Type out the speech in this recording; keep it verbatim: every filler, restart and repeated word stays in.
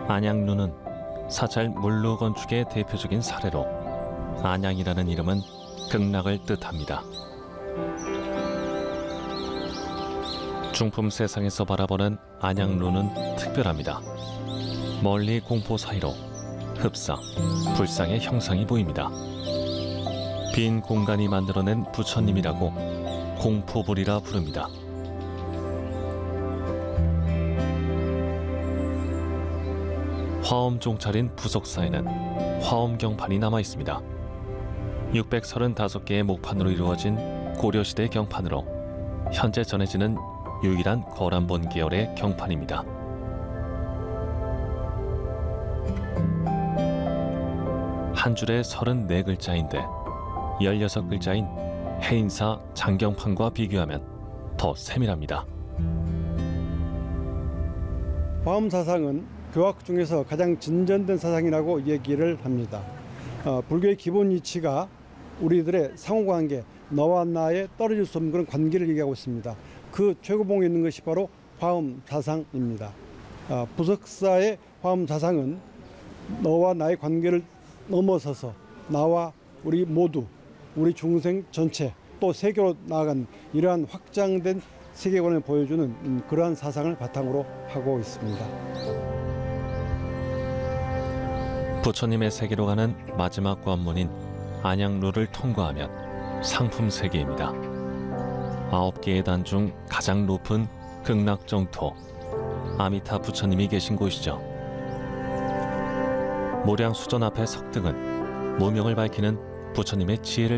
안양루는 사찰 물루 건축의 대표적인 사례로 안양이라는 이름은 극락을 뜻합니다. 중품 세상에서 바라보는 안양루는 특별합니다. 멀리 공포 사이로 흡사, 불상의 형상이 보입니다. 빈 공간이 만들어낸 부처님이라고 공포불이라 부릅니다. 화엄 종찰인 부석사에는 화엄 경판이 남아 있습니다. 육백삼십오 개의 목판으로 이루어진 고려시대 경판으로 현재 전해지는 유일한 거란본 계열의 경판입니다. 한 줄에 서른네 글자인데 열여섯 글자인 해인사 장경판과 비교하면 더 세밀합니다. 화엄 사상은 교학 중에서 가장 진전된 사상이라고 얘기를 합니다. 어, 불교의 기본 이치가 우리들의 상호관계, 너와 나의 떨어질 수 없는 그런 관계를 얘기하고 있습니다. 그 최고봉에 있는 것이 바로 화엄 사상입니다. 어, 부석사의 화엄 사상은 너와 나의 관계를 넘어서서 나와 우리 모두, 우리 중생 전체, 또 세계로 나아간 이러한 확장된 세계관을 보여주는 그러한 사상을 바탕으로 하고 있습니다. 부처님의 세계로 가는 마지막 관문인 안양루를 통과하면 상품 세계입니다. 아홉 개의 단 중 가장 높은 극락정토 아미타 부처님이 계신 곳이죠. 모량 수전 앞에 석등은 무명을 밝히는 부처님의 지혜를